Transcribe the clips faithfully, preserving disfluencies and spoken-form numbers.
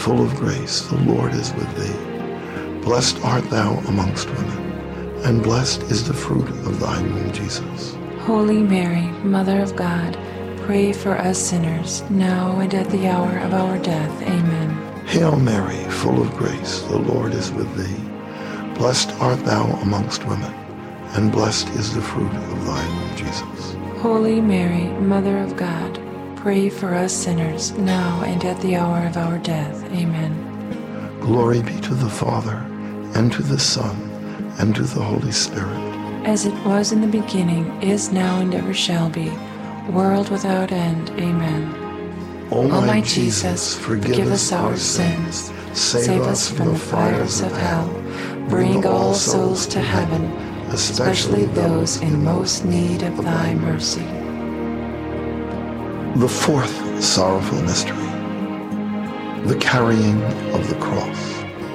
full of grace, the Lord is with thee. Blessed art thou amongst women, and blessed is the fruit of thy womb, Jesus. Holy Mary, Mother of God, pray for us sinners, now and at the hour of our death. Amen. Hail Mary, full of grace, the Lord is with thee. Blessed art thou amongst women, and blessed is the fruit of thy womb, Jesus. Holy Mary, Mother of God, pray for us sinners, now and at the hour of our death. Amen. Glory be to the Father, and to the Son, and to the Holy Spirit. As it was in the beginning, is now, and ever shall be, world without end. Amen. O my, O my Jesus, Jesus, forgive, forgive us our sins, save, save us from the fires of hell, bring all souls to heaven, especially those in most need of thy mercy. The fourth sorrowful mystery, the carrying of the cross.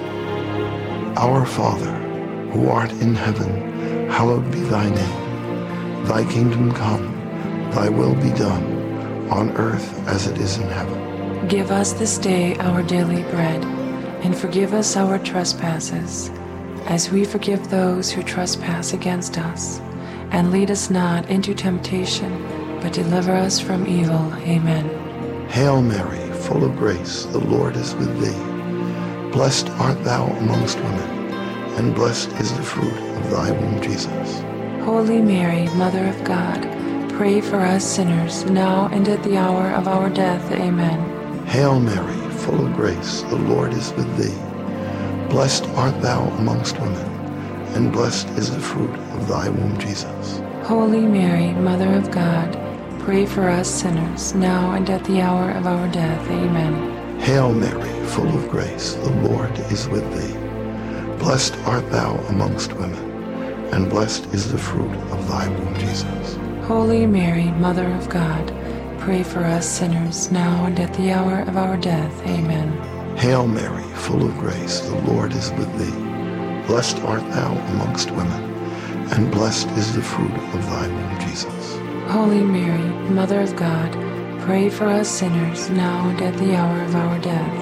Our Father, who art in heaven, hallowed be thy name. Thy kingdom come, thy will be done, on earth as it is in heaven. Give us this day our daily bread, and forgive us our trespasses, as we forgive those who trespass against us. And lead us not into temptation, but deliver us from evil. Amen. Hail Mary, full of grace, the Lord is with thee. Blessed art thou amongst women, and blessed is the fruit of thy womb, Jesus. Holy Mary, Mother of God, pray for us sinners, now and at the hour of our death. Amen. Hail Mary, full of grace, the Lord is with thee. Blessed art thou amongst women, and blessed is the fruit of thy womb, Jesus. Holy Mary, Mother of God, pray for us sinners, now and at the hour of our death. Amen. Hail Mary, full of grace, the Lord is with thee. Blessed art thou amongst women, and blessed is the fruit of thy womb, Jesus. Holy Mary, Mother of God, pray for us sinners, now and at the hour of our death. Amen. Hail Mary, full of grace, the Lord is with thee. Blessed art thou amongst women, and blessed is the fruit of thy womb, Jesus. Holy Mary, Mother of God, pray for us sinners, now and at the hour of our death.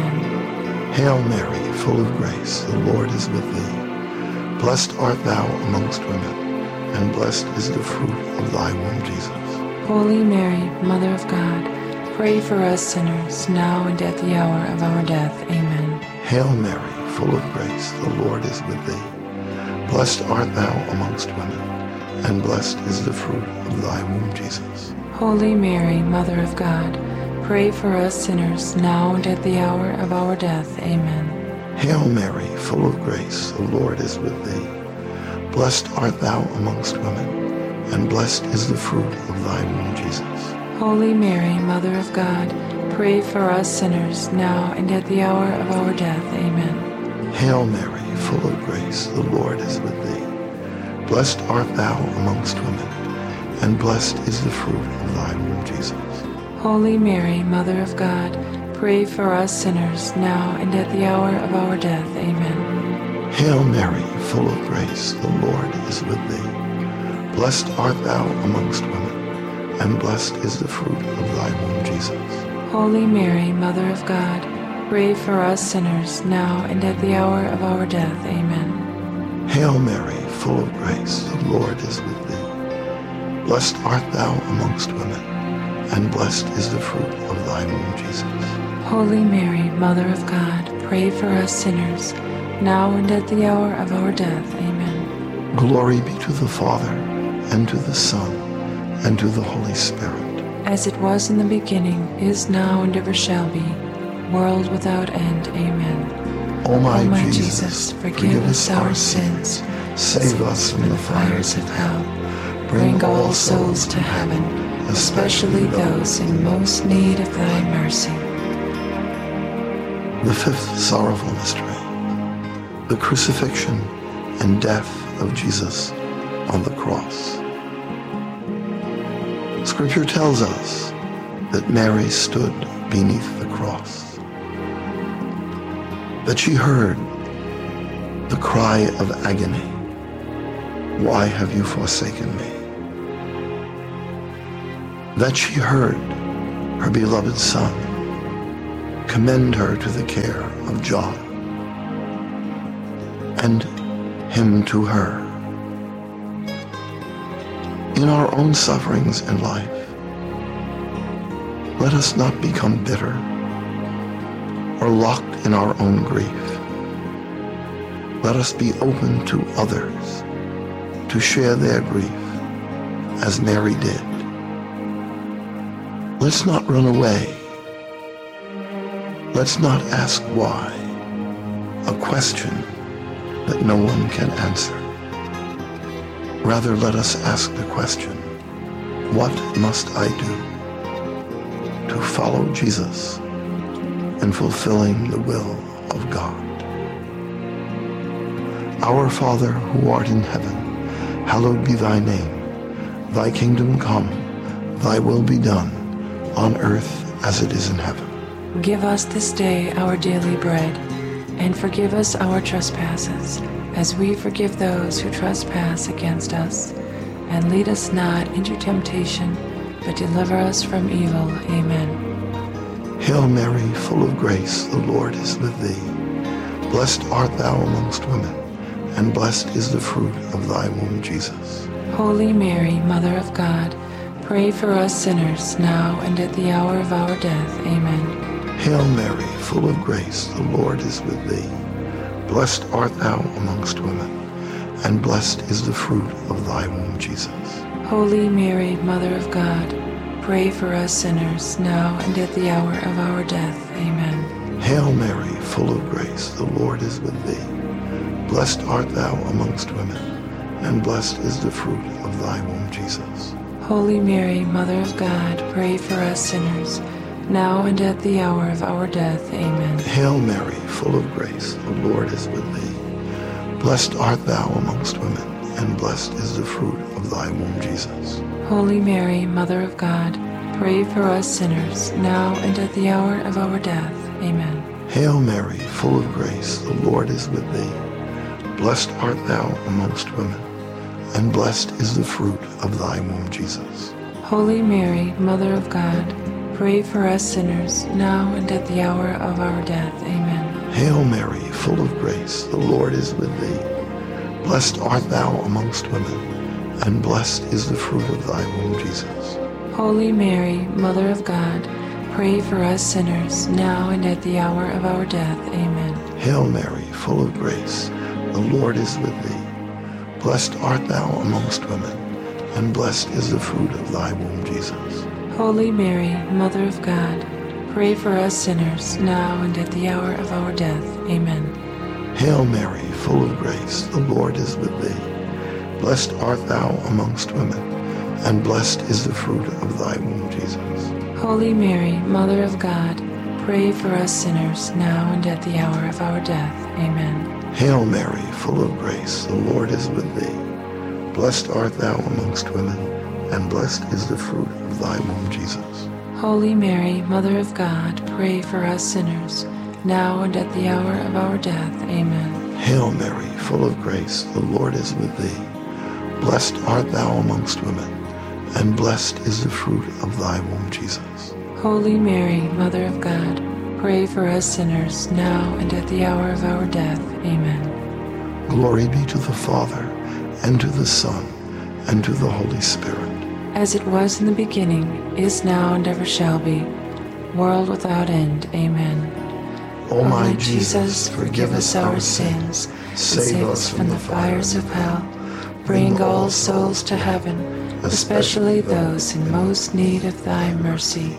Amen. Hail Mary, full of grace, the Lord is with thee. Blessed art thou amongst women, and blessed is the fruit of thy womb, Jesus. Holy Mary, Mother of God, pray for us sinners, now and at the hour of our death. Amen. Hail Mary, full of grace, the Lord is with thee. Blessed art thou amongst women, and blessed is the fruit of thy womb, Jesus. Holy Mary, Mother of God, pray for us sinners, now and at the hour of our death. Amen. Hail Mary, full of grace, the Lord is with thee. Blessed art thou amongst women, and blessed is the fruit of thy womb, Jesus. Holy Mary, Mother of God, pray for us sinners, now and at the hour of our death. Amen. Hail Mary, full of grace, the Lord is with thee. Blessed art thou amongst women, and blessed is the fruit of thy womb, Jesus. Holy Mary, Mother of God, pray for us sinners, now and at the hour of our death. Amen. Hail Mary, full of grace, the Lord is with thee. Blessed art thou amongst women, and blessed is the fruit of thy womb, Jesus. Holy Mary, Mother of God, pray for us sinners, now and at the hour of our death. Amen. Hail Mary, full of grace, the Lord is with thee. Blessed art thou amongst women, and blessed is the fruit of thy womb, Jesus. Holy Mary, Mother of God, pray for us sinners, now and at the hour of our death. Amen. Glory be to the Father, and to the Son, and to the Holy Spirit. As it was in the beginning, is now, and ever shall be, world without end. Amen. O my, O my Jesus, Jesus, forgive us our sins, save us from the fires of hell, bring all souls to heaven, especially those in most need of thy mercy. The fifth sorrowful mystery, the crucifixion and death of Jesus on the cross. Scripture tells us that Mary stood beneath the cross, that she heard the cry of agony, "Why have you forsaken me?" That she heard her beloved Son commend her to the care of John, and him to her. In our own sufferings in life, let us not become bitter or locked in our own grief. Let us be open to others to share their grief as Mary did. Let's not run away. Let's not ask why, a question that no one can answer. Rather, let us ask the question, what must I do to follow Jesus in fulfilling the will of God? Our Father, who art in heaven, hallowed be thy name. Thy kingdom come, thy will be done, on earth as it is in heaven. Give us this day our daily bread, and forgive us our trespasses, as we forgive those who trespass against us. And lead us not into temptation, but deliver us from evil. Amen. Hail Mary, full of grace, the Lord is with thee. Blessed art thou amongst women, and blessed is the fruit of thy womb, Jesus. Holy Mary, Mother of God, pray for us sinners, now and at the hour of our death. Amen. Hail Mary, full of grace, the Lord is with thee. Blessed art thou amongst women, and blessed is the fruit of thy womb, Jesus. Holy Mary, Mother of God, pray for us sinners, now and at the hour of our death. Amen. Hail Mary, full of grace, the Lord is with thee. Blessed art thou amongst women, and blessed is the fruit of thy womb, Jesus. Holy Mary, Mother of God, pray for us sinners, now and at the hour of our death. Amen. Hail Mary, full of grace, the Lord is with thee. Blessed art thou amongst women, and blessed is the fruit of thy womb, Jesus. Holy Mary, Mother of God, pray for us sinners, now and at the hour of our death. Amen. Hail Mary, full of grace, the Lord is with thee. Blessed art thou amongst women, and blessed is the fruit of thy womb, Jesus. Holy Mary, Mother of God, pray for us sinners, now and at the hour of our death. Amen. Hail Mary, full of grace, the Lord is with thee. Blessed art thou amongst women, and blessed is the fruit of thy womb, Jesus. Holy Mary, Mother of God, pray for us sinners, now and at the hour of our death. Amen. Hail Mary, full of grace, the Lord is with thee. Blessed art thou amongst women, and blessed is the fruit of thy womb, Jesus. Holy Mary, Mother of God, pray for us sinners, now and at the hour of our death. Amen. Hail Mary, full of grace, the Lord is with thee. Blessed art thou amongst women, and blessed is the fruit of thy womb, Jesus. Holy Mary, Mother of God, pray for us sinners, now and at the hour of our death. Amen. Hail Mary, full of grace, the Lord is with thee. Blessed art thou amongst women, and blessed is the fruit of thy womb, Jesus. Holy Mary, Mother of God, pray for us sinners, now and at the hour of our death. Amen. Hail Mary, full of grace, the Lord is with thee. Blessed art thou amongst women, and blessed is the fruit of thy womb, Jesus. Holy Mary, Mother of God, pray for us sinners, now and at the hour of our death. Amen. Glory be to the Father, and to the Son, and to the Holy Spirit. As it was in the beginning, is now, and ever shall be, world without end. Amen. O my Jesus, forgive us our sins, save us from the fires of hell, bring all souls to heaven, especially those in most need of thy mercy.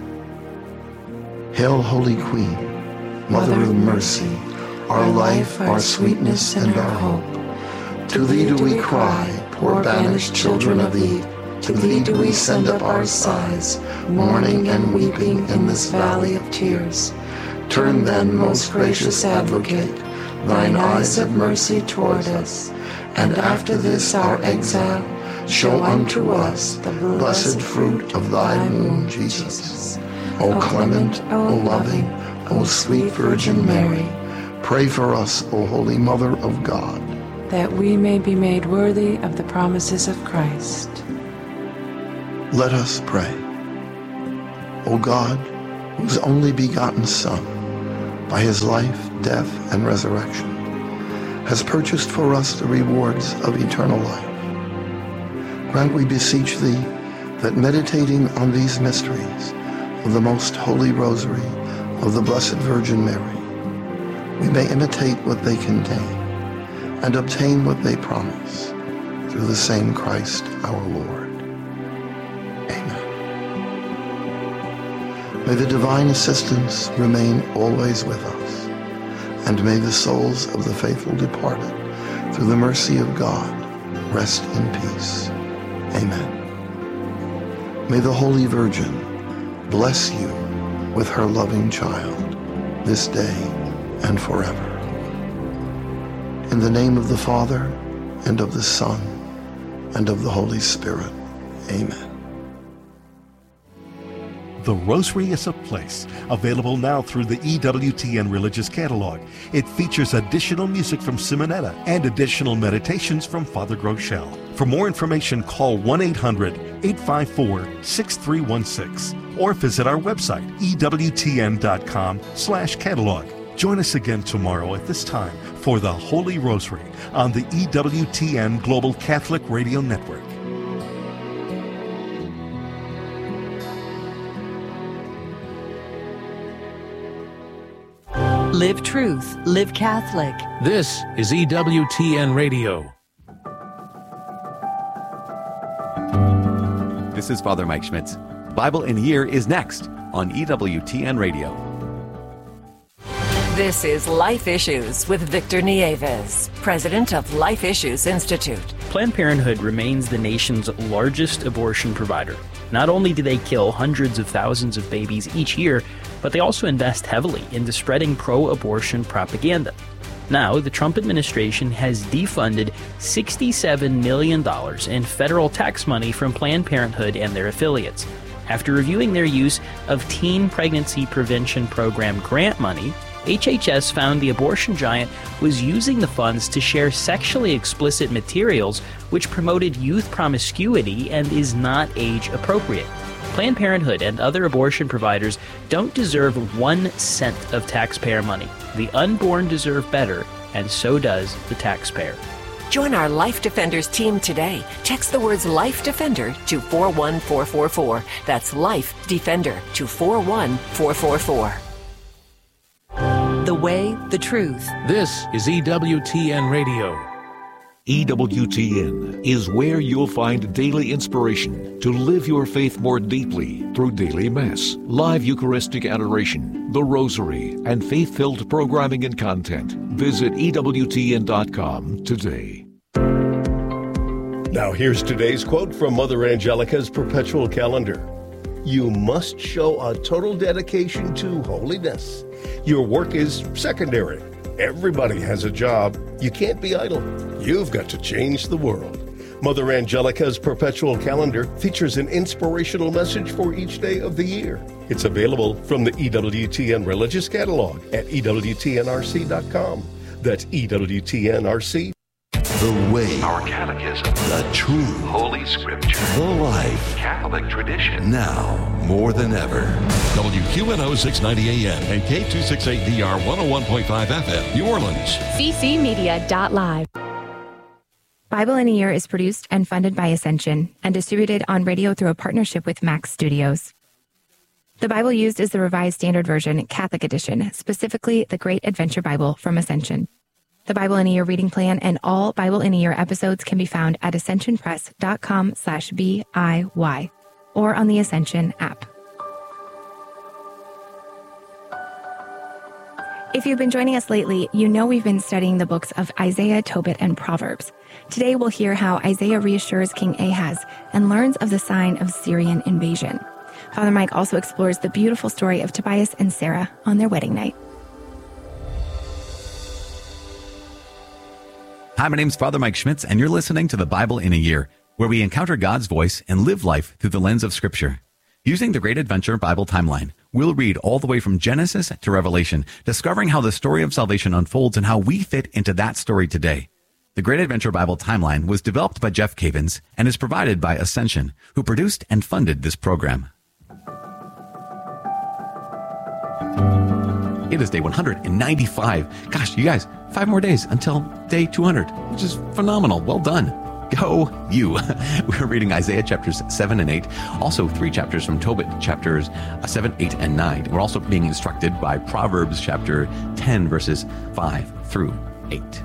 Hail, Holy Queen, Mother of mercy, our life, our sweetness, and our hope. To thee do we cry, poor banished children of Eve. To thee do we send up our sighs, mourning and weeping in this valley of tears. Turn then, most gracious Advocate, thine eyes of mercy toward us, and after this our exile, show unto us the blessed fruit of thy womb, Jesus. O clement, O loving, O sweet Virgin Mary, pray for us, O Holy Mother of God, that we may be made worthy of the promises of Christ. Let us pray. O God, whose only begotten Son, by his life, death, and resurrection, has purchased for us the rewards of eternal life. Grant, we beseech thee, that meditating on these mysteries of the most holy rosary of the Blessed Virgin Mary, we may imitate what they contain and obtain what they promise, through the same Christ our Lord. Amen. May the divine assistance remain always with us, and may the souls of the faithful departed, through the mercy of God, rest in peace. Amen. May the Holy Virgin bless you with her loving child, this day and forever. In the name of the Father, and of the Son, and of the Holy Spirit. Amen. The Rosary is a Place, available now through the E W T N Religious Catalog. It features additional music from Simonetta and additional meditations from Father Groeschel. For more information, call one eight hundred, eight five four, six three one six or visit our website, E W T N dot com slash catalog. Join us again tomorrow at this time for the Holy Rosary on the E W T N Global Catholic Radio Network. Live truth, live Catholic. This is E W T N Radio. This is Father Mike Schmitz. Bible in a Year is next on E W T N Radio. This is Life Issues with Victor Nieves, president of Life Issues Institute. Planned Parenthood remains the nation's largest abortion provider. Not only do they kill hundreds of thousands of babies each year, but they also invest heavily into spreading pro-abortion propaganda. Now, the Trump administration has defunded sixty-seven million dollars in federal tax money from Planned Parenthood and their affiliates. After reviewing their use of Teen Pregnancy Prevention Program grant money, H H S found the abortion giant was using the funds to share sexually explicit materials which promoted youth promiscuity and is not age appropriate. Planned Parenthood and other abortion providers don't deserve one cent of taxpayer money. The unborn deserve better, and so does the taxpayer. Join our Life Defenders team today. Text the words Life Defender to four one four four four. That's Life Defender to four one four four four. The way, the truth. This is E W T N Radio. E W T N is where you'll find daily inspiration to live your faith more deeply through daily Mass, live Eucharistic adoration, the Rosary, and faith-filled programming and content. Visit E W T N dot com today. Now here's today's quote from Mother Angelica's Perpetual Calendar. You must show a total dedication to holiness. Your work is secondary. Everybody has a job. You can't be idle. You've got to change the world. Mother Angelica's Perpetual Calendar features an inspirational message for each day of the year. It's available from the E W T N Religious Catalog at E W T N R C dot com. That's E W T N R C. The way, our catechism, the truth, Holy Scripture, the life, Catholic tradition. Now more than ever. W Q N O six ninety A M and K two sixty-eight D R one oh one point five F M, New Orleans. C C Media dot live. Bible in a Year is produced and funded by Ascension and distributed on radio through a partnership with Max Studios. The Bible used is the Revised Standard Version, Catholic Edition, specifically the Great Adventure Bible from Ascension. The Bible in a Year reading plan and all Bible in a Year episodes can be found at ascension press dot com slash B I Y or on the Ascension app. If you've been joining us lately, you know we've been studying the books of Isaiah, Tobit, and Proverbs. Today we'll hear how Isaiah reassures King Ahaz and learns of the sign of Syrian invasion. Father Mike also explores the beautiful story of Tobias and Sarah on their wedding night. Hi, my name's Father Mike Schmitz, and you're listening to the Bible in a Year, where we encounter God's voice and live life through the lens of Scripture. Using the Great Adventure Bible Timeline, we'll read all the way from Genesis to Revelation, discovering how the story of salvation unfolds and how we fit into that story today. The Great Adventure Bible Timeline was developed by Jeff Cavins and is provided by Ascension, who produced and funded this program. It is day one hundred ninety-five. Gosh, you guys, five more days until day two hundred, which is phenomenal. Well done. Go you. We're reading Isaiah chapters seven and eight, also three chapters from Tobit, chapters seven, eight, and nine. We're also being instructed by Proverbs chapter ten, verses five through eight.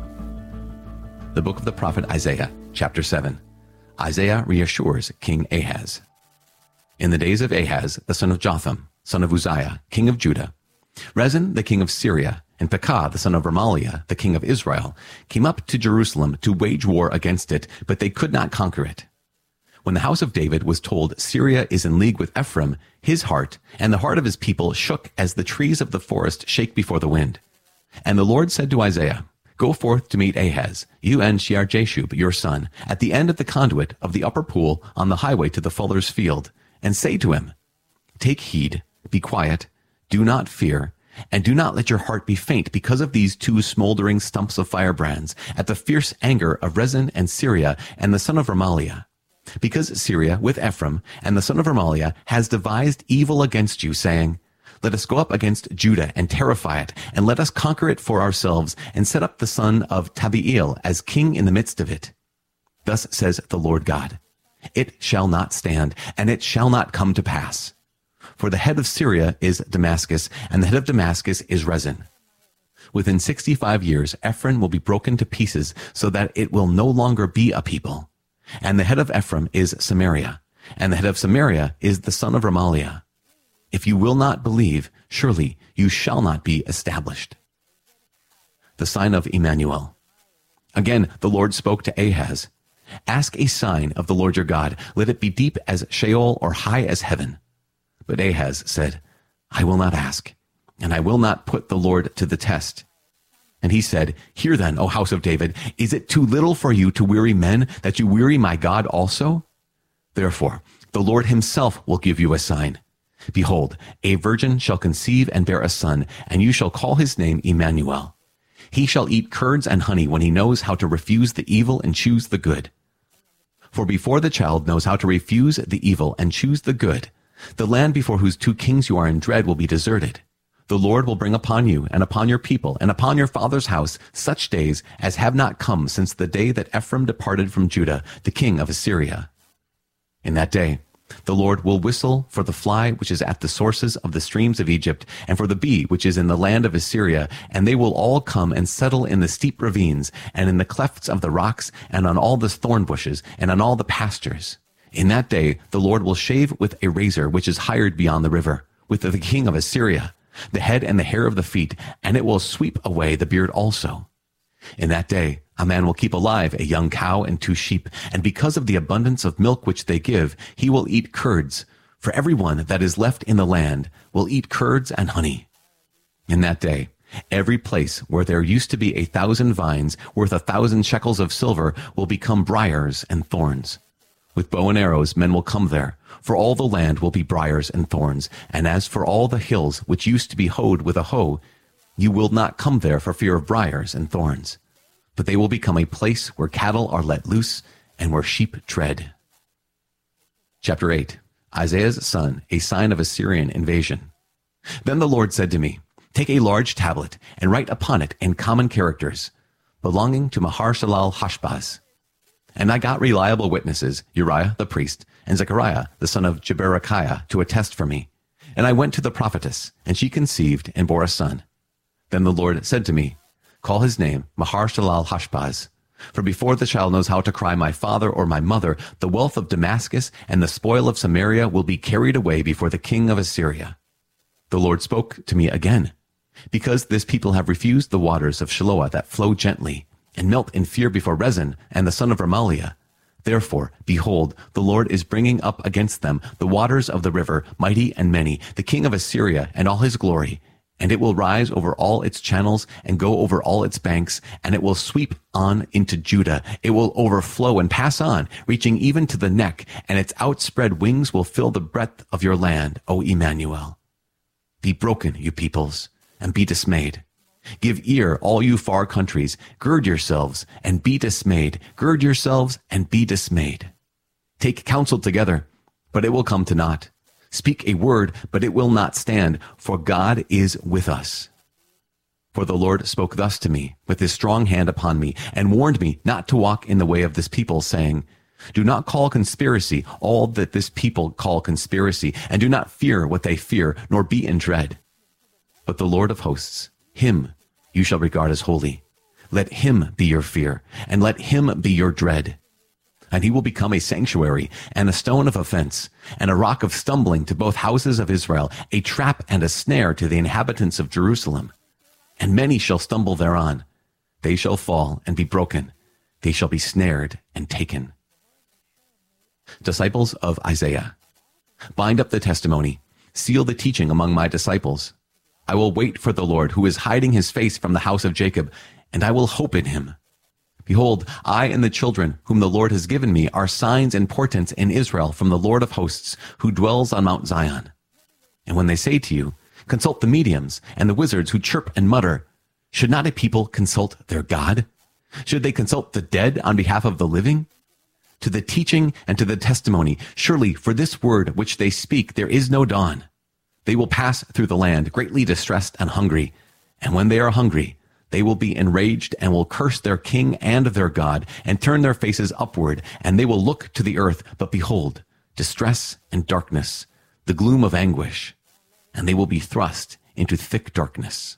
The book of the prophet Isaiah, chapter seven. Isaiah reassures King Ahaz. In the days of Ahaz, the son of Jotham, son of Uzziah, king of Judah, Rezin, the king of Syria, and Pekah, the son of Remaliah, the king of Israel, came up to Jerusalem to wage war against it, but they could not conquer it. When the house of David was told Syria is in league with Ephraim, his heart and the heart of his people shook as the trees of the forest shake before the wind. And the Lord said to Isaiah, Go forth to meet Ahaz, you and Shear-Jashub, your son, at the end of the conduit of the upper pool on the highway to the fuller's field, and say to him, Take heed, be quiet, do not fear, and do not let your heart be faint because of these two smoldering stumps of firebrands, at the fierce anger of Rezin and Syria and the son of Remaliah. Because Syria, with Ephraim, and the son of Remaliah, has devised evil against you, saying, Let us go up against Judah and terrify it, and let us conquer it for ourselves, and set up the son of Tabiel as king in the midst of it. Thus says the Lord God, It shall not stand, and it shall not come to pass. For the head of Syria is Damascus, and the head of Damascus is Rezin. Within sixty-five years, Ephraim will be broken to pieces, so that it will no longer be a people. And the head of Ephraim is Samaria, and the head of Samaria is the son of Remaliah. If you will not believe, surely you shall not be established. The sign of Emmanuel. Again, the Lord spoke to Ahaz. Ask a sign of the Lord your God. Let it be deep as Sheol or high as heaven. But Ahaz said, I will not ask, and I will not put the Lord to the test. And he said, Hear then, O house of David, is it too little for you to weary men, that you weary my God also? Therefore, the Lord himself will give you a sign. Behold, a virgin shall conceive and bear a son, and you shall call his name Emmanuel. He shall eat curds and honey when he knows how to refuse the evil and choose the good. For before the child knows how to refuse the evil and choose the good, the land before whose two kings you are in dread will be deserted. The Lord will bring upon you and upon your people and upon your father's house such days as have not come since the day that Ephraim departed from Judah, the king of Assyria. In that day, the Lord will whistle for the fly which is at the sources of the streams of Egypt, and for the bee which is in the land of Assyria, and they will all come and settle in the steep ravines, and in the clefts of the rocks, and on all the thorn bushes, and on all the pastures. In that day the Lord will shave with a razor which is hired beyond the river, with the king of Assyria, the head and the hair of the feet, and it will sweep away the beard also. In that day a man will keep alive a young cow and two sheep, and because of the abundance of milk which they give, he will eat curds, for everyone that is left in the land will eat curds and honey. In that day every place where there used to be a thousand vines worth a thousand shekels of silver will become briars and thorns. With bow and arrows men will come there, for all the land will be briars and thorns. And as for all the hills which used to be hoed with a hoe, you will not come there for fear of briars and thorns. But they will become a place where cattle are let loose and where sheep tread. Chapter eight. Isaiah's son, a sign of Assyrian invasion. Then the Lord said to me, Take a large tablet and write upon it in common characters, belonging to Maher-shalal-Hashbaz. And I got reliable witnesses, Uriah the priest, and Zechariah the son of Jeberechiah, to attest for me. And I went to the prophetess, and she conceived and bore a son. Then the Lord said to me, Call his name Maher-shalal-Hashbaz. For before the child knows how to cry my father or my mother, the wealth of Damascus and the spoil of Samaria will be carried away before the king of Assyria. The Lord spoke to me again. Because this people have refused the waters of Shiloah that flow gently, and melt in fear before Rezin and the son of Remaliah. Therefore, behold, the Lord is bringing up against them the waters of the river, mighty and many, the king of Assyria and all his glory. And it will rise over all its channels and go over all its banks, and it will sweep on into Judah. It will overflow and pass on, reaching even to the neck, and its outspread wings will fill the breadth of your land, O Emmanuel. Be broken, you peoples, and be dismayed. Give ear, all you far countries. Gird yourselves and be dismayed. Gird yourselves and be dismayed. Take counsel together, but it will come to naught. Speak a word, but it will not stand, for God is with us. For the Lord spoke thus to me, with his strong hand upon me, and warned me not to walk in the way of this people, saying, Do not call conspiracy all that this people call conspiracy, and do not fear what they fear, nor be in dread. But the Lord of hosts, him you shall regard as holy. Let him be your fear, and let him be your dread. And he will become a sanctuary, and a stone of offense, and a rock of stumbling to both houses of Israel, a trap and a snare to the inhabitants of Jerusalem. And many shall stumble thereon. They shall fall and be broken. They shall be snared and taken. Disciples of Isaiah. Bind up the testimony. Seal the teaching among my disciples. I will wait for the Lord, who is hiding his face from the house of Jacob, and I will hope in him. Behold, I and the children whom the Lord has given me are signs and portents in Israel from the Lord of hosts, who dwells on Mount Zion. And when they say to you, Consult the mediums and the wizards who chirp and mutter, should not a people consult their God? Should they consult the dead on behalf of the living? To the teaching and to the testimony, surely for this word which they speak there is no dawn. They will pass through the land, greatly distressed and hungry, and when they are hungry, they will be enraged and will curse their king and their God, and turn their faces upward, and they will look to the earth, but behold, distress and darkness, the gloom of anguish, and they will be thrust into thick darkness.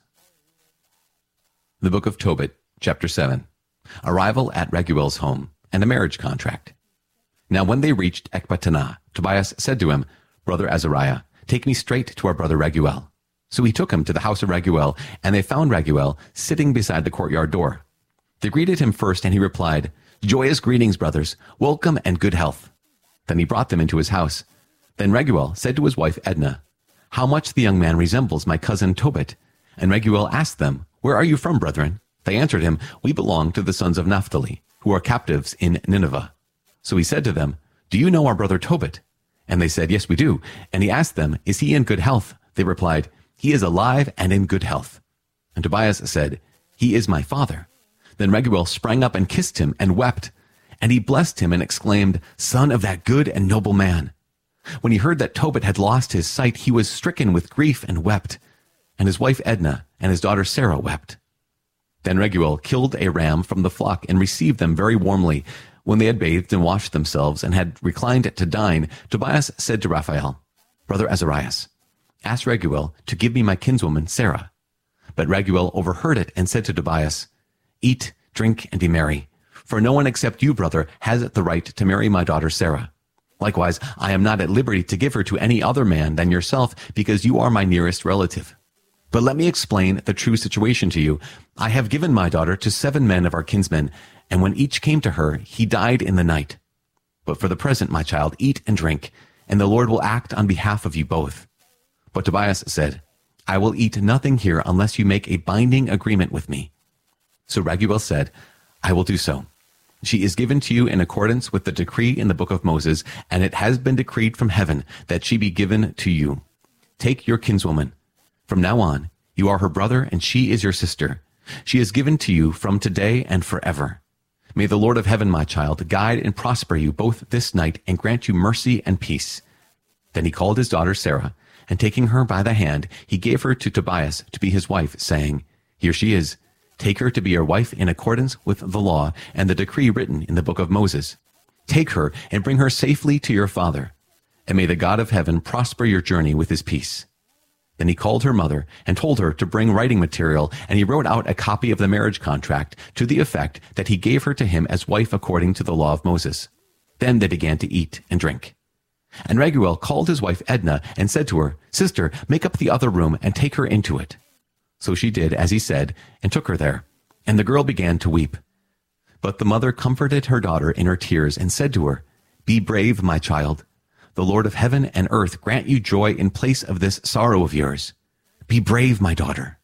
The Book of Tobit, chapter seven. Arrival at Raguel's home, and a marriage contract. Now when they reached Ecbatana, Tobias said to him, Brother Azariah, take me straight to our brother Raguel. So he took him to the house of Raguel, and they found Raguel sitting beside the courtyard door. They greeted him first, and he replied, Joyous greetings, brothers, welcome and good health. Then he brought them into his house. Then Raguel said to his wife Edna, How much the young man resembles my cousin Tobit. And Raguel asked them, Where are you from, brethren? They answered him, We belong to the sons of Naphtali, who are captives in Nineveh. So he said to them, Do you know our brother Tobit? And they said, Yes, we do. And he asked them, Is he in good health? They replied, He is alive and in good health. And Tobias said, He is my father. Then Raguel sprang up and kissed him and wept. And he blessed him and exclaimed, Son of that good and noble man. When he heard that Tobit had lost his sight, he was stricken with grief and wept. And his wife Edna and his daughter Sarah wept. Then Raguel killed a ram from the flock and received them very warmly. When they had bathed and washed themselves and had reclined to dine, Tobias said to Raphael, Brother Azarias, ask Raguel to give me my kinswoman Sarah. But Raguel overheard it and said to Tobias, Eat, drink, and be merry, for no one except you, brother, has the right to marry my daughter Sarah. Likewise, I am not at liberty to give her to any other man than yourself, because you are my nearest relative. But let me explain the true situation to you. I have given my daughter to seven men of our kinsmen, and when each came to her, he died in the night. But for the present, my child, eat and drink, and the Lord will act on behalf of you both. But Tobias said, I will eat nothing here unless you make a binding agreement with me. So Raguel said, I will do so. She is given to you in accordance with the decree in the book of Moses, and it has been decreed from heaven that she be given to you. Take your kinswoman. From now on, you are her brother, and she is your sister. She is given to you from today and forever. May the Lord of heaven, my child, guide and prosper you both this night and grant you mercy and peace. Then he called his daughter Sarah, and taking her by the hand, he gave her to Tobias to be his wife, saying, Here she is. Take her to be your wife in accordance with the law and the decree written in the book of Moses. Take her and bring her safely to your father, and may the God of heaven prosper your journey with his peace. Then he called her mother and told her to bring writing material, and he wrote out a copy of the marriage contract to the effect that he gave her to him as wife according to the law of Moses. Then they began to eat and drink. And Raguel called his wife Edna and said to her, Sister, make up the other room and take her into it. So she did as he said, and took her there. And the girl began to weep. But the mother comforted her daughter in her tears and said to her, Be brave, my child. The Lord of heaven and earth grant you joy in place of this sorrow of yours. Be brave, my daughter.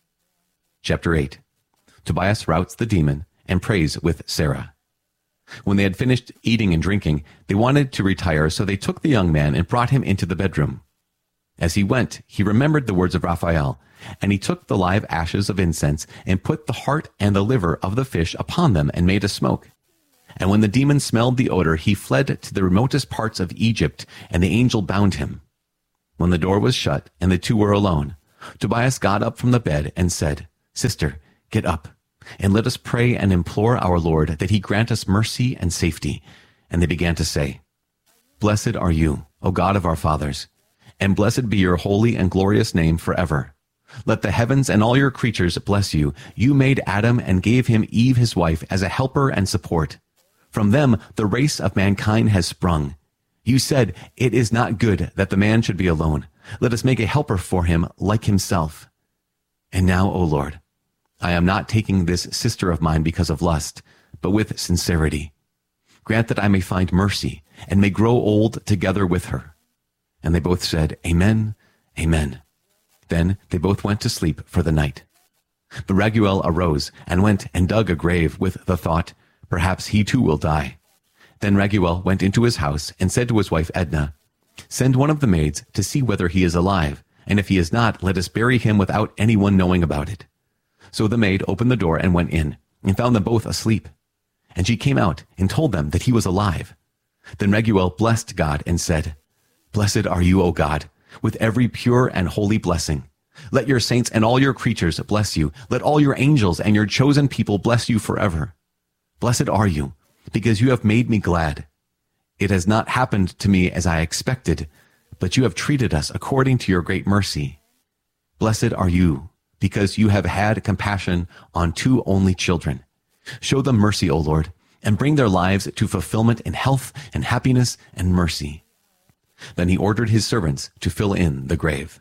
Chapter eight. Tobias routs the demon and prays with Sarah. When they had finished eating and drinking, they wanted to retire, so they took the young man and brought him into the bedroom. As he went, he remembered the words of Raphael, and he took the live ashes of incense and put the heart and the liver of the fish upon them and made a smoke. And when the demon smelled the odor, he fled to the remotest parts of Egypt, and the angel bound him. When the door was shut and the two were alone, Tobias got up from the bed and said, "Sister, get up, and let us pray and implore our Lord that he grant us mercy and safety." And they began to say, "Blessed are you, O God of our fathers, and blessed be your holy and glorious name forever. Let the heavens and all your creatures bless you. You made Adam and gave him Eve his wife as a helper and support. From them the race of mankind has sprung. You said, it is not good that the man should be alone. Let us make a helper for him like himself. And now, O Lord, I am not taking this sister of mine because of lust, but with sincerity. Grant that I may find mercy and may grow old together with her." And they both said, "Amen, amen." Then they both went to sleep for the night. But Raguel arose and went and dug a grave with the thought, perhaps he too will die. Then Raguel went into his house and said to his wife Edna, "Send one of the maids to see whether he is alive, and if he is not, let us bury him without anyone knowing about it." So the maid opened the door and went in, and found them both asleep. And she came out and told them that he was alive. Then Raguel blessed God and said, "Blessed are you, O God, with every pure and holy blessing. Let your saints and all your creatures bless you. Let all your angels and your chosen people bless you forever. Blessed are you, because you have made me glad. It has not happened to me as I expected, but you have treated us according to your great mercy. Blessed are you, because you have had compassion on two only children. Show them mercy, O Lord, and bring their lives to fulfillment in health and happiness and mercy." Then he ordered his servants to fill in the grave.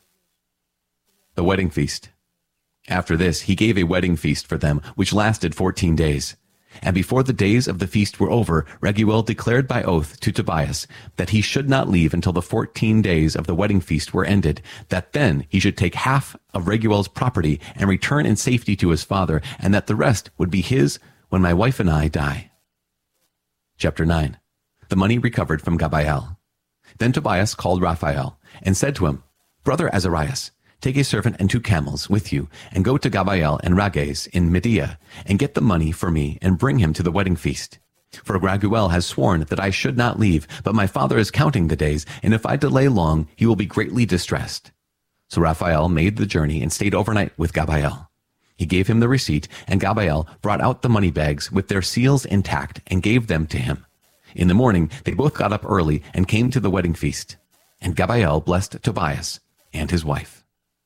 The wedding feast. After this, he gave a wedding feast for them, which lasted fourteen days. And before the days of the feast were over, Raguel declared by oath to Tobias that he should not leave until the fourteen days of the wedding feast were ended, that then he should take half of Raguel's property and return in safety to his father, and that the rest would be his when my wife and I die. Chapter nine. The money recovered from Gabael. Then Tobias called Raphael and said to him, "Brother Azarias, take a servant and two camels with you, and go to Gabael and Rages in Media, and get the money for me, and bring him to the wedding feast. For Raguel has sworn that I should not leave, but my father is counting the days, and if I delay long, he will be greatly distressed." So Raphael made the journey and stayed overnight with Gabael. He gave him the receipt, and Gabael brought out the money bags with their seals intact and gave them to him. In the morning, they both got up early and came to the wedding feast. And Gabael blessed Tobias and his wife.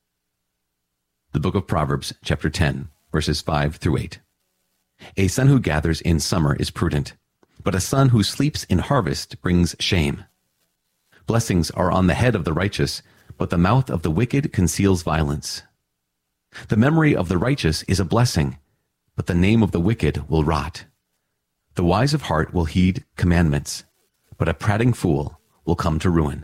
The book of Proverbs, chapter ten, verses five through eight. A son who gathers in summer is prudent, but a son who sleeps in harvest brings shame. Blessings are on the head of the righteous, but the mouth of the wicked conceals violence. The memory of the righteous is a blessing, but the name of the wicked will rot. The wise of heart will heed commandments, but a prating fool will come to ruin.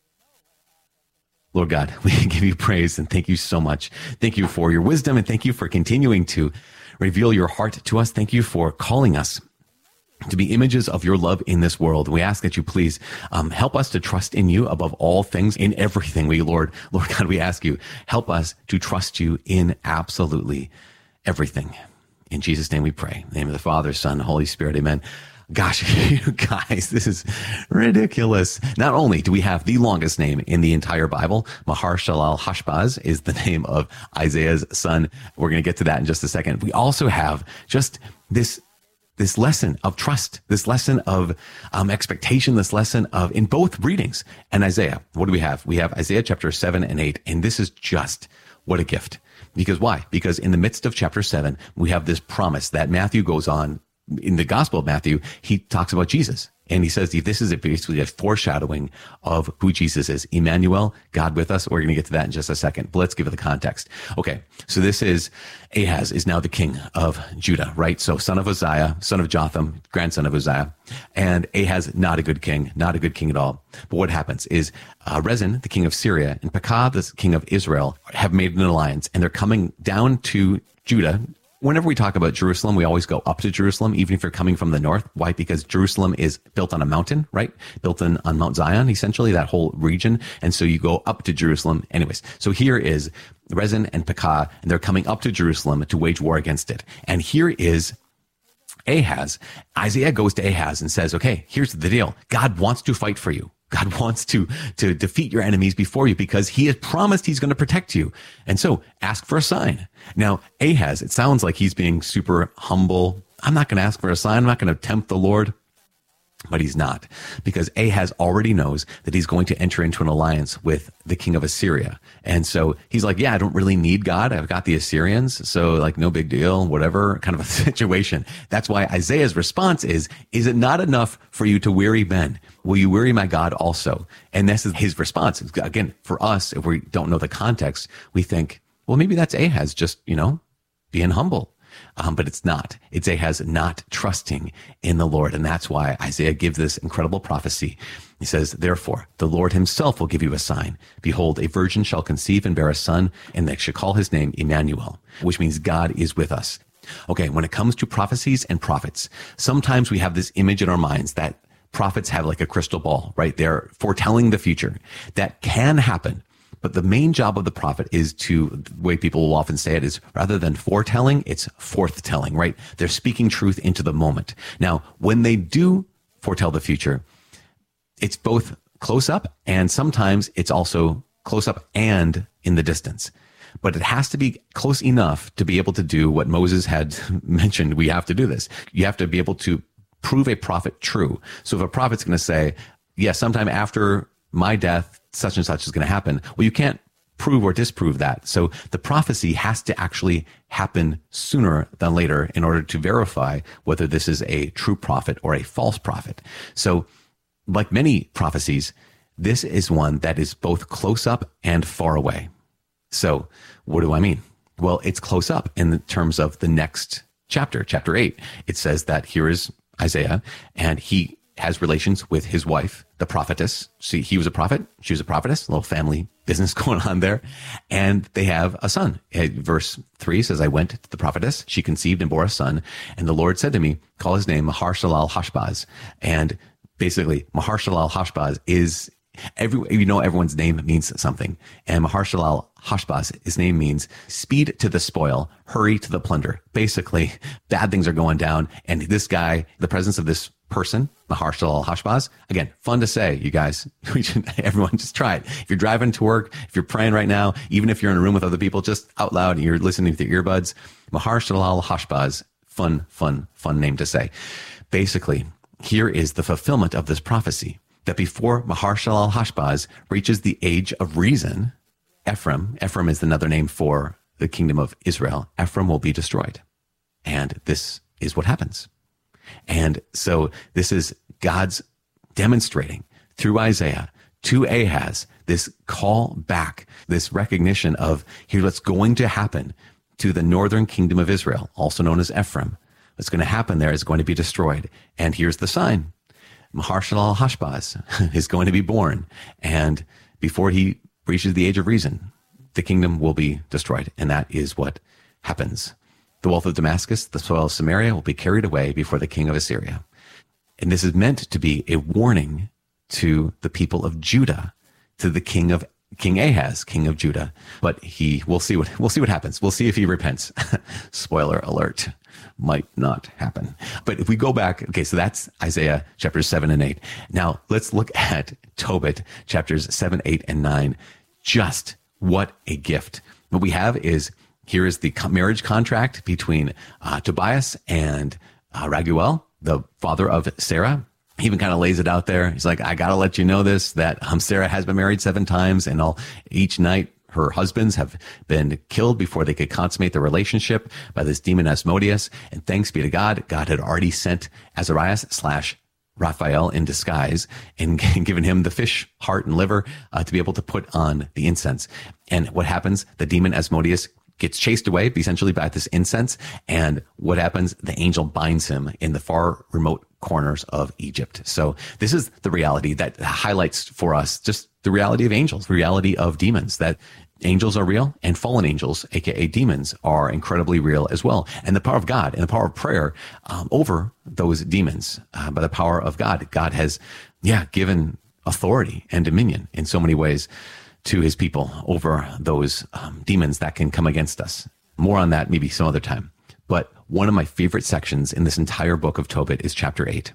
Lord God, we give you praise and thank you so much. Thank you for your wisdom and thank you for continuing to reveal your heart to us. Thank you for calling us to be images of your love in this world. We ask that you please um, help us to trust in you above all things, in everything. We, Lord, Lord God, we ask you, help us to trust you in absolutely everything. In Jesus' name we pray. In the name of the Father, Son, Holy Spirit, amen. Gosh, you guys, this is ridiculous. Not only do we have the longest name in the entire Bible, Maher-shalal-hash-baz is the name of Isaiah's son. We're going to get to that in just a second. We also have just this this lesson of trust, this lesson of um, expectation, this lesson of, in both readings. And Isaiah, what do we have? We have Isaiah chapter seven and eight, and this is just, what a gift. Because why? Because in the midst of chapter seven, we have this promise that Matthew goes on. In the Gospel of Matthew, he talks about Jesus. And he says this is basically a foreshadowing of who Jesus is. Emmanuel, God with us. We're going to get to that in just a second. But let's give it the context. Okay, so this is Ahaz is now the king of Judah, right? So son of Uzziah, son of Jotham, grandson of Uzziah. And Ahaz, not a good king, not a good king at all. But what happens is uh, Rezin, the king of Syria, and Pekah, the king of Israel, have made an alliance. And they're coming down to Judah. Whenever we talk about Jerusalem, we always go up to Jerusalem, even if you're coming from the north. Why? Because Jerusalem is built on a mountain, right? Built in, on Mount Zion, essentially, that whole region. And so you go up to Jerusalem. Anyways, so here is Rezin and Pekah, and they're coming up to Jerusalem to wage war against it. And here is Ahaz, Isaiah goes to Ahaz and says, okay, here's the deal. God wants to fight for you. God wants to, to defeat your enemies before you because he has promised he's going to protect you. And so ask for a sign. Now, Ahaz, it sounds like he's being super humble. I'm not going to ask for a sign. I'm not going to tempt the Lord. But he's not, because Ahaz already knows that he's going to enter into an alliance with the king of Assyria. And so he's like, yeah, I don't really need God. I've got the Assyrians. So like, no big deal, whatever kind of a situation. That's why Isaiah's response is, is it not enough for you to weary men? Will you weary my God also? And this is his response. Again, for us, if we don't know the context, we think, well, maybe that's Ahaz just, you know, being humble. Um, but it's not. It's Ahaz not trusting in the Lord. And that's why Isaiah gives this incredible prophecy. He says, therefore, the Lord himself will give you a sign. Behold, a virgin shall conceive and bear a son, and they shall call his name Emmanuel, which means God is with us. Okay, when it comes to prophecies and prophets, sometimes we have this image in our minds that prophets have like a crystal ball, right? They're foretelling the future. That can happen. But the main job of the prophet is to, the way people will often say it is, rather than foretelling, it's forthtelling, right? They're speaking truth into the moment. Now, when they do foretell the future, it's both close up and sometimes it's also close up and in the distance. But it has to be close enough to be able to do what Moses had mentioned. We have to do this. You have to be able to prove a prophet true. So if a prophet's going to say, yeah, sometime after my death, such and such is going to happen. Well, you can't prove or disprove that. So the prophecy has to actually happen sooner than later in order to verify whether this is a true prophet or a false prophet. So like many prophecies, this is one that is both close up and far away. So what do I mean? Well, it's close up in the terms of the next chapter, chapter eight. It says that here is Isaiah, and he has relations with his wife, the prophetess. See, he was a prophet. She was a prophetess, a little family business going on there. And they have a son. Verse three says, I went to the prophetess. She conceived and bore a son. And the Lord said to me, call his name Maher-shalal-Hashbaz. And basically, Maher-shalal-Hashbaz is, every, you know, everyone's name means something. And Maher-shalal-Hashbaz, his name means speed to the spoil, hurry to the plunder. Basically, bad things are going down. And this guy, the presence of this person, Maher-shalal-Hashbaz. Again, fun to say, you guys. We should, everyone just try it. If you're driving to work, if you're praying right now, even if you're in a room with other people, just out loud and you're listening with your earbuds, Maher-shalal-Hashbaz. Fun, fun, fun name to say. Basically, here is the fulfillment of this prophecy that before Maher-shalal-Hashbaz reaches the age of reason, Ephraim, Ephraim is another name for the kingdom of Israel, Ephraim will be destroyed. And this is what happens. And so this is God's demonstrating through Isaiah to Ahaz, this call back, this recognition of here what's going to happen to the northern kingdom of Israel, also known as Ephraim. What's going to happen there is going to be destroyed. And here's the sign. Maher-shalal-Hashbaz is going to be born. And before he reaches the age of reason, the kingdom will be destroyed. And that is what happens. The wealth of Damascus, the spoil of Samaria will be carried away before the king of Assyria. And this is meant to be a warning to the people of Judah, to the king of King Ahaz, king of Judah. But he, we'll see what, we'll see what happens. We'll see if he repents. Spoiler alert, might not happen. But if we go back, okay, so that's Isaiah chapters seven and eight. Now let's look at Tobit chapters seven, eight, and nine. Just what a gift. What we have is, here is the marriage contract between uh, Tobias and uh, Raguel, the father of Sarah. He even kind of lays it out there. He's like, I got to let you know this, that um, Sarah has been married seven times, and all each night her husbands have been killed before they could consummate their relationship by this demon Asmodeus. And thanks be to God, God had already sent Azarias slash Raphael in disguise and given him the fish heart and liver uh, to be able to put on the incense. And what happens? The demon Asmodeus gets chased away essentially by this incense. And what happens? The angel binds him in the far remote corners of Egypt. So this is the reality that highlights for us just the reality of angels, the reality of demons, that angels are real and fallen angels, aka demons, are incredibly real as well. And the power of God and the power of prayer um, over those demons uh, by the power of God. God has, yeah, given authority and dominion in so many ways to his people over those um, demons that can come against us. More on that maybe some other time. But one of my favorite sections in this entire book of Tobit is chapter eight.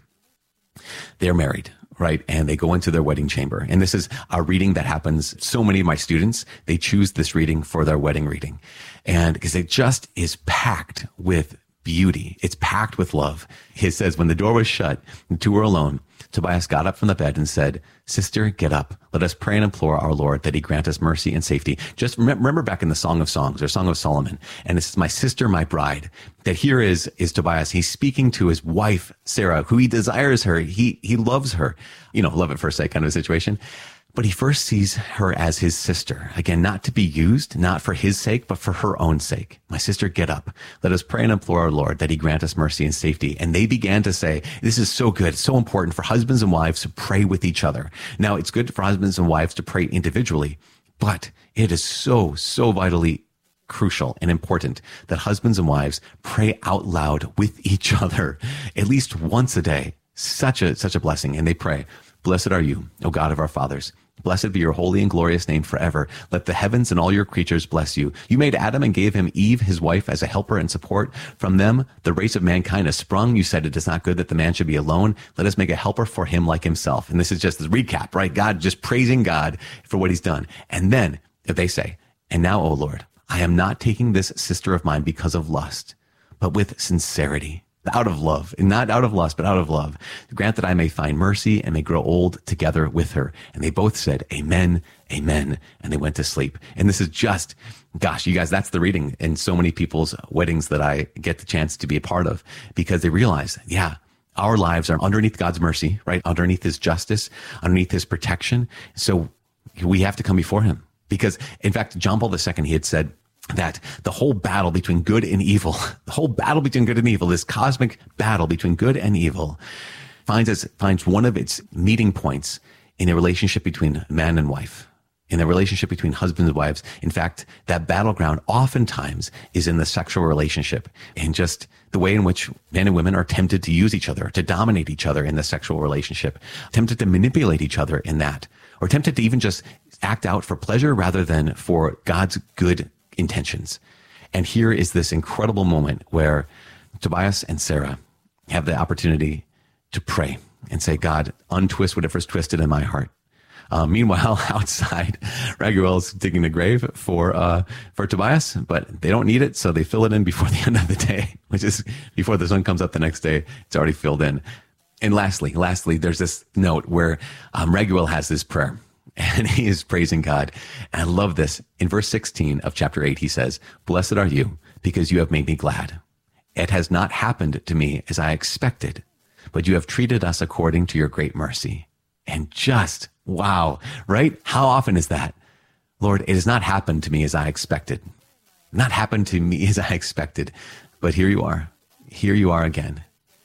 They're married, right? And they go into their wedding chamber. And this is a reading that happens. So many of my students, they choose this reading for their wedding reading. And because it just is packed with beauty. It's packed with love. It says, when the door was shut, the two were alone, Tobias got up from the bed and said, "Sister, get up. Let us pray and implore our Lord that he grant us mercy and safety." Just remember back in the Song of Songs or Song of Solomon, and this is my sister, my bride, that here is, is Tobias. He's speaking to his wife, Sarah, who he desires her. He, he loves her, you know, love at first sight kind of a situation. But he first sees her as his sister. Again, not to be used, not for his sake, but for her own sake. "My sister, get up. Let us pray and implore our Lord that he grant us mercy and safety." And they began to say, this is so good, so important for husbands and wives to pray with each other. Now, it's good for husbands and wives to pray individually, but it is so, so vitally crucial and important that husbands and wives pray out loud with each other at least once a day. Such a, such a blessing. And they pray, "Blessed are you, O God of our fathers. Blessed be your holy and glorious name forever. Let the heavens and all your creatures bless you. You made Adam and gave him Eve, his wife, as a helper and support. From them, the race of mankind has sprung. You said it is not good that the man should be alone. Let us make a helper for him like himself." And this is just the recap, right? God just praising God for what he's done. And then if they say, "And now, O Lord, I am not taking this sister of mine because of lust, but with sincerity." Out of love, and not out of lust, but out of love. "Grant that I may find mercy and may grow old together with her." And they both said, "Amen, amen." And they went to sleep. And this is just, gosh, you guys, that's the reading in so many people's weddings that I get the chance to be a part of, because they realize, yeah, our lives are underneath God's mercy, right? Underneath his justice, underneath his protection. So we have to come before him. Because in fact, John Paul the Second, he had said, that the whole battle between good and evil, the whole battle between good and evil, this cosmic battle between good and evil finds its, finds one of its meeting points in a relationship between man and wife, in the relationship between husbands and wives. In fact, that battleground oftentimes is in the sexual relationship, and just the way in which men and women are tempted to use each other, to dominate each other in the sexual relationship, tempted to manipulate each other in that, or tempted to even just act out for pleasure rather than for God's good intentions. And here is this incredible moment where Tobias and Sarah have the opportunity to pray and say, "God, untwist whatever's twisted in my heart." Uh, meanwhile, outside, Raguel's digging a grave for uh, for Tobias, but they don't need it, so they fill it in before the end of the day, which is before the sun comes up the next day. It's already filled in. And lastly, lastly, there's this note where um, Raguel has this prayer. And he is praising God. And I love this. In verse sixteen of chapter eight, he says, "Blessed are you, because you have made me glad. It has not happened to me as I expected, but you have treated us according to your great mercy." And just, wow, right? How often is that? Lord, it has not happened to me as I expected. Not happened to me as I expected. But here you are. Here you are again.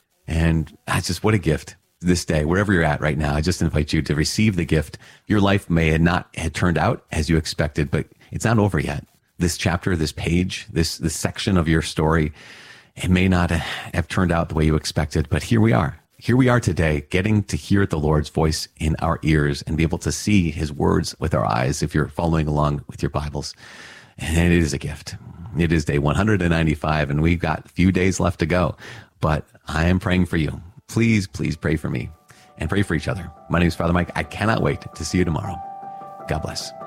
And that's just, what a gift. This day, wherever you're at right now, I just invite you to receive the gift. Your life may have not had turned out as you expected, but it's not over yet. This chapter, this page, this, this section of your story, it may not have turned out the way you expected, but here we are. Here we are today, getting to hear the Lord's voice in our ears and be able to see his words with our eyes if you're following along with your Bibles. And it is a gift. It is day one hundred ninety-five, and we've got a few days left to go, but I am praying for you. Please, please pray for me and pray for each other. My name is Father Mike. I cannot wait to see you tomorrow. God bless.